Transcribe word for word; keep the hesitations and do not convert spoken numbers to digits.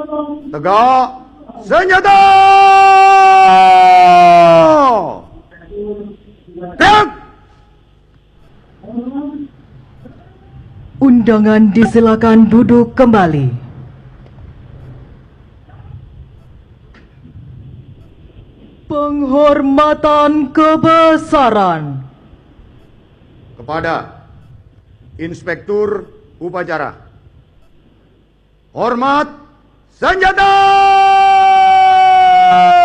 Tegak senjata! Tegak! Undangan disilakan duduk kembali. Penghormatan kebesaran kepada Inspektur Upacara. Hormat senjata!